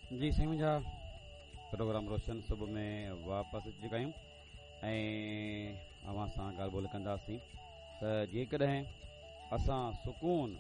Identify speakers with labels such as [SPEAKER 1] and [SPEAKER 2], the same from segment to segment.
[SPEAKER 1] जी साईं, मुंहिंजा प्रोग्राम रोशन सुबुह में वापसि अची चुका आहियूं ऐं अव्हां सां ॻाल्हि ॿोल कंदासीं त जेकॾहिं असां सुकून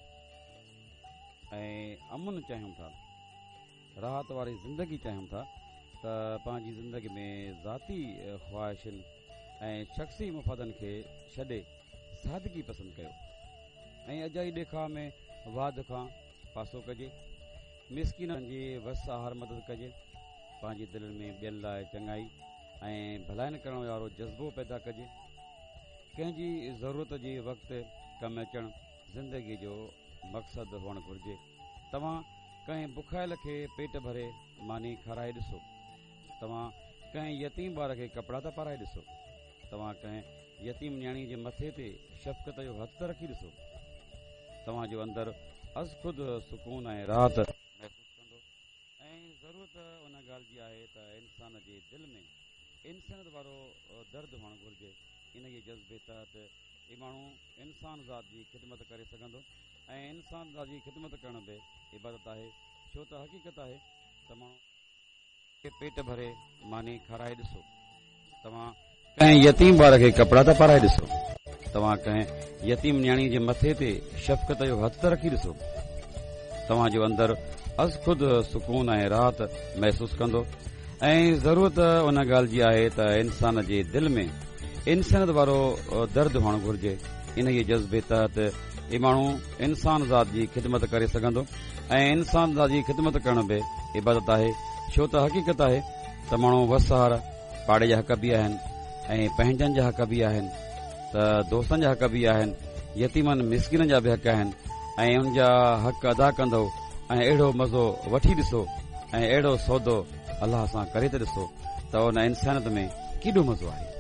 [SPEAKER 1] ऐं अमन चाहियूं था, राहत वारी ज़िंदगी चाहियूं था, त पंहिंजी ज़िंदगी में ज़ाती ख़्वाहिशुनि ऐं शख़्सी मुफ़ादनि खे छॾे सादगी पसंदि कयो ऐं अजाई ॾेखाव में वाद खां पासो कजे, मिसकीननि जी वसहार मदद कजे, पंहिंजी दिलि में ॿियनि लाइ चङाई ऐं भलाइण करण वारो जज़्बो पैदा कजे, कंहिंजी ज़रूरत जी वक़्तु कमु अचणु ज़िंदगी जो मक़सदु हुअणु घुरिजे। तव्हां कंहिं बुखायल खे पेट भरे मानी खाराए ॾिसो, तव्हां कंहिं यतीम ॿार खे कपिड़ा था पाराए ॾिसो, तव्हां कंहिं यतीम न्याणी जे मथे ते शफ़क़त जो हथ रखी ॾिसो, तव्हांजो अंदरि अज़ ख़ुदि सुकून ऐं राहत महसूसु कंदो। ऐं ज़रूरत उन ॻाल्हि जी आहे त इंसान जे दिलि में इंसानियत वारो दर्द हुअणु घुरिजे। इन जे जज़्बे तहत ही माण्हू इंसान ज़ात जी ख़िदमत करे सघंदो ऐं इंसान ज़ात जी ख़िदमत करण बि इबादत आहे, छो त हक़ीक़त आहे त माण्हू खे पेट भरे मानी खाराए ॾिसो, तव्हां कंहिं यतीम ॿार खे कपिड़ा था पाराए ॾिसो, तव्हां कंहिं यतीम न्याणी जे मथे ते शफ़क़त जो हथ रखी ॾिसो, तव्हांजो अंदरि अज़ ख़ुदि सुकून ऐं राहत महसूसु कंदो। ऐं ज़रूरत उन ॻाल्हि जी आहे त इंसान जे दिलि में इंसानियत वारो दर्द हुअणु घुरिजे। इन जे जज़्बे तहत ही माण्हू इंसान ज़ात जी ख़िदमत करे सघंदो ऐं इंसान ज़ात जी ख़िदमत करण बि इबादत आहे, छो त हक़ीक़त आहे त माण्हू वसहार पाड़े जा हक़ बि आहिनि ऐं पंहिंजनि जा हक़ बि आहिनि, त दोस्तनि जा हक़ बि आहिनि, यतीमनि मिसकिननि जा बि हक़ आहिनि ऐं उन जा हक़ अदा कंदो ऐं अहिड़ो मज़ो वठी ॾिसो ऐं अहिड़ो सौदो अलाह सां करे त ॾिसो त उन इंसानियत में केॾो मज़ो आहे।